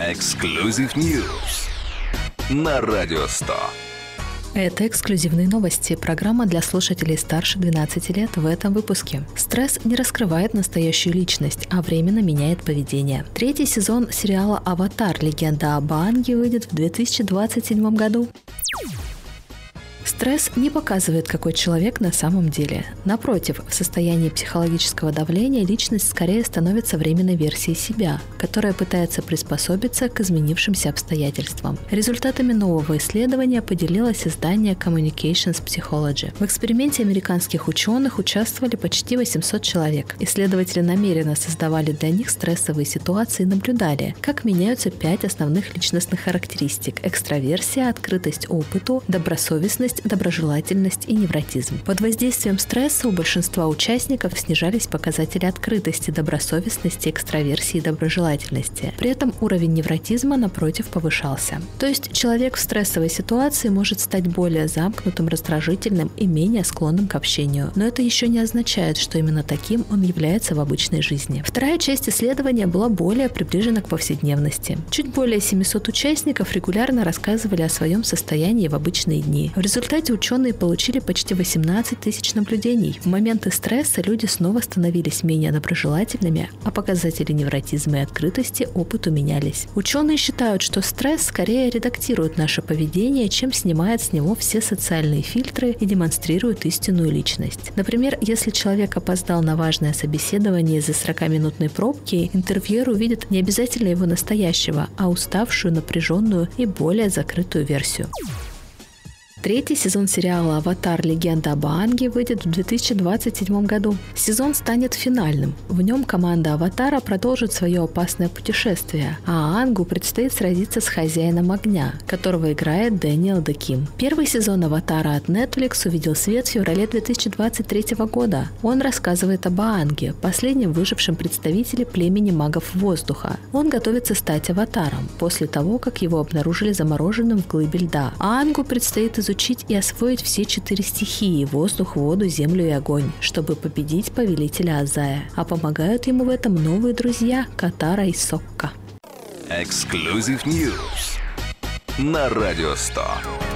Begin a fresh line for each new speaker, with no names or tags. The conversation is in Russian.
Exclusive News на Радио 100.
Это эксклюзивные новости. Программа для слушателей старше 12 лет в этом выпуске. Стресс не раскрывает настоящую личность, а временно меняет поведение. 3-й сезон сериала «Аватар. Легенда об Аанге» выйдет в 2027 году. Стресс не показывает, какой человек на самом деле. Напротив, в состоянии психологического давления личность скорее становится временной версией себя, которая пытается приспособиться к изменившимся обстоятельствам. Результатами нового исследования поделилось издание Communications Psychology. В эксперименте американских ученых участвовали почти 800 человек. Исследователи намеренно создавали для них стрессовые ситуации и наблюдали, как меняются 5 основных личностных характеристик – экстраверсия, открытость опыту, добросовестность, доброжелательность и невротизм. Под воздействием стресса у большинства участников снижались показатели открытости, добросовестности, экстраверсии и доброжелательности. При этом уровень невротизма, напротив, повышался. То есть человек в стрессовой ситуации может стать более замкнутым, раздражительным и менее склонным к общению. Но это еще не означает, что именно таким он является в обычной жизни. Вторая часть исследования была более приближена к повседневности. Чуть более 700 участников регулярно рассказывали о своем состоянии в обычные дни. В результате ученые получили почти 18 тысяч наблюдений. В моменты стресса люди снова становились менее доброжелательными, а показатели невротизма и открытости опыту менялись. Ученые считают, что стресс скорее редактирует наше поведение, чем снимает с него все социальные фильтры и демонстрирует истинную личность. Например, если человек опоздал на важное собеседование из-за 40-минутной пробки, интервьюер увидит не обязательно его настоящего, а уставшую, напряженную и более закрытую версию. 3-й сезон сериала «Аватар. Легенда об Аанге» выйдет в 2027 году. Сезон станет финальным. В нем команда «Аватара» продолжит свое опасное путешествие, а Аангу предстоит сразиться с хозяином огня, которого играет Дэниел Дэ Ким. Первый сезон «Аватара» от Netflix увидел свет в феврале 2023 года. Он рассказывает об Аанге, последнем выжившем представителе племени магов воздуха. Он готовится стать аватаром после того, как его обнаружили замороженным в глыбе льда. Аангу предстоит изучить и освоить все 4 стихии – воздух, воду, землю и огонь, чтобы победить повелителя Азая. А помогают ему в этом новые друзья – Катара и Сокка.
Exclusive News на Радио 100.